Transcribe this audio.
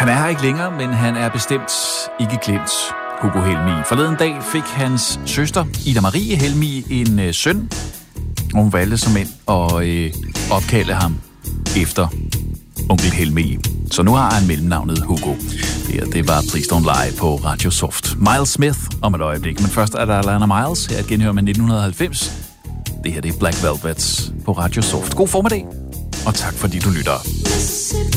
Han er her ikke længere, men han er bestemt ikke glemt. Hugo Helmig. Forleden dag fik hans søster, Ida Marie Helmig, en søn. Hun valgte som ind at opkalde ham efter onkel Helmig. Så nu har han mellemnavnet Hugo. Det var Please Don't Lie på Radio Soft. Miles Smith om et øjeblik. Men først er der Alana Miles her at genhøre med 1990. Det her det er Black Velvet på Radio Soft. God formiddag, og tak fordi du lytter.